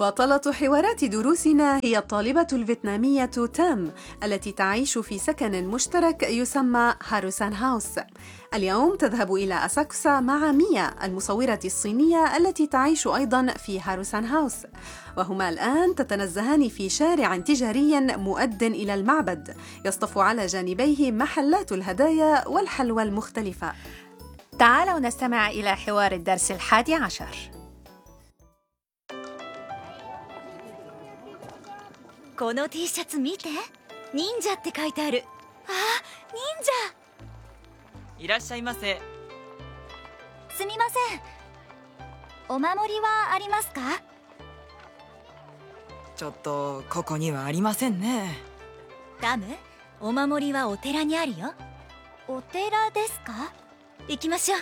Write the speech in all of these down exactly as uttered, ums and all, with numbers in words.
بطلة حوارات دروسنا هي الطالبة الفيتنامية تام التي تعيش في سكن مشترك يسمى هاروسان هاوس. اليوم تذهب إلى أساكوسا مع ميا المصورة الصينية التي تعيش أيضاً في هاروسان هاوس، وهما الآن تتنزهان في شارع تجاري مؤد إلى المعبد يصطف على جانبيه محلات الهدايا والحلوى المختلفة. تعالوا نستمع إلى حوار الدرس الحادي عشر. この T シャツ見て、忍者って書いてある。あ、忍者。 いらっしゃいませ。 すみません。お守りはありますか？ ちょっとここにはありませんね。 タム、お守りはお寺にあるよ。お寺ですか？行きましょう。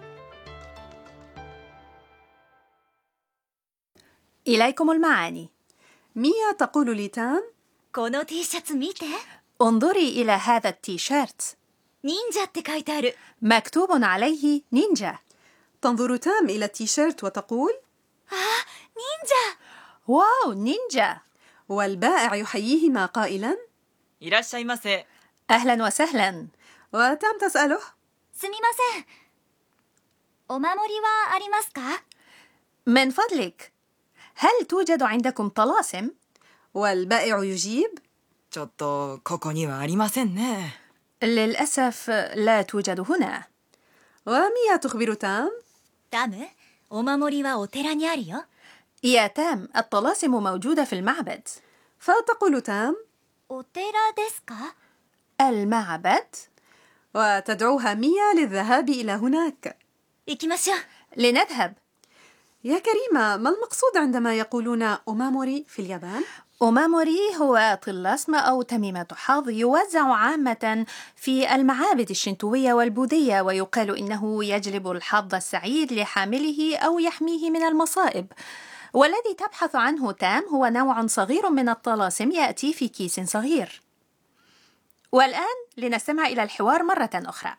إليكم المعاني. ميا تقول لتام: この T シャツ見て。 انظري إلى هذا التيشيرت. 忍者って書いてある。 مكتوب عليه نينجا. تنظر تام إلى التيشيرت وتقول: あ、忍者。 واو، نينجا. والبائع يحييهما قائلاً: いらっしゃいませ。 أهلا وسهلا. وتام تسأله: すみません。お守りはありますか？ من فضلك، هل توجد عندكم طلاسم؟ والبائع يجيب: ちょっとここにはありませんね。 للأسف لا توجد هنا. وميا تخبر تام: タム、お守りはお寺にあるよ。 يا تام، الطلاسم موجودة في المعبد. فتقول تام: お寺ですか؟ المعبد؟ وتدعوها ميا للذهاب إلى هناك. 行きましょう。 لنذهب. يا كريمة، ما المقصود عندما يقولون أوماموري في اليابان؟ أوماموري هو طلاسم أو تميمة حظ يوزع عامة في المعابد الشنتوية والبوذية، ويقال إنه يجلب الحظ السعيد لحامله أو يحميه من المصائب. والذي تبحث عنه تام هو نوع صغير من الطلاسم يأتي في كيس صغير. والآن لنستمع إلى الحوار مرة أخرى.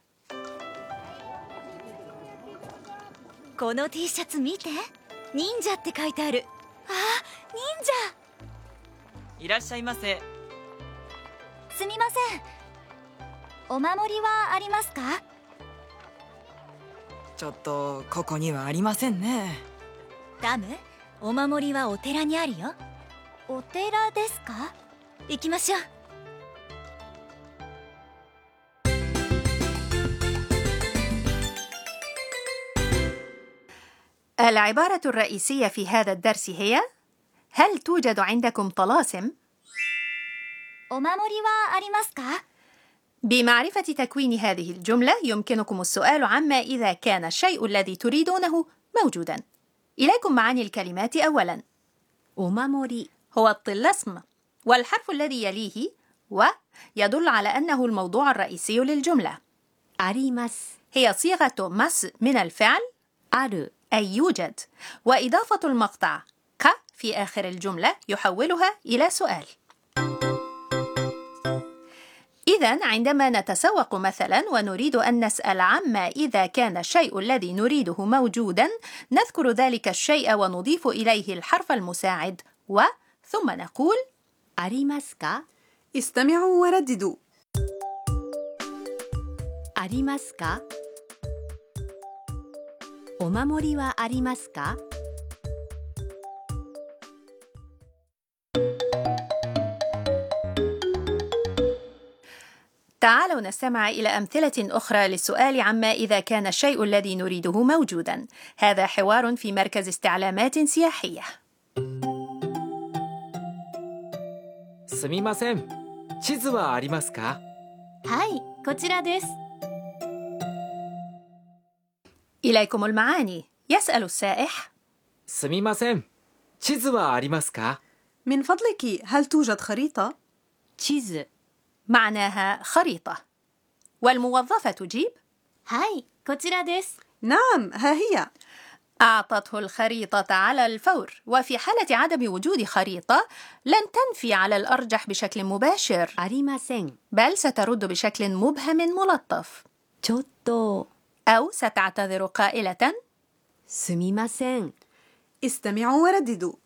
この T シャツ見て、忍者って書いてある。あ、忍者。 いらっしゃいませ。 すみません。お守りはありますか？ ちょっとここにはありませんね。 タム、お守りはお寺にあるよ。お寺ですか？行きましょう。 العبارة الرئيسية في هذا الدرس هي: هل توجد عندكم طلاسم؟ お守りはありますか؟ بمعرفة تكوين هذه الجملة يمكنكم السؤال عما إذا كان الشيء الذي تريدونه موجودا. إليكم معاني الكلمات. أولا، أوماموري هو الطلسم، والحرف الذي يليه و يدل على أنه الموضوع الرئيسي للجملة. أريماس هي صيغة مس من الفعل أرو أي يوجد، وإضافة المقطع ك في آخر الجملة يحولها إلى سؤال. إذن عندما نتسوق مثلا ونريد أن نسأل عما إذا كان الشيء الذي نريده موجودا، نذكر ذلك الشيء ونضيف إليه الحرف المساعد و ثم نقول: أريماسكا؟ استمعوا ورددوا. أريماسكا؟ お守りはありますか？ تعالوا نستمع إلى أمثلة أخرى للسؤال عما إذا كان الشيء الذي نريده موجودا. هذا حوار في مركز استعلامات سياحية. すみません。地図はありますか？ はい、こちらです。 إليكم المعاني. يسأل السائح: すみません。地図はありますか？ من فضلك، هل توجد خريطة؟ 地図 معناها خريطة، والموظفة تجيب: はい、こちらです。 نعم، ها هي. أعطته الخريطة على الفور، وفي حالة عدم وجود خريطة لن تنفي على الأرجح بشكل مباشر ありません。 بل سترد بشكل مبهم ملطف. ちょっと。 أو ستعتذر قائلة: すみません。 استمعوا ورددوا.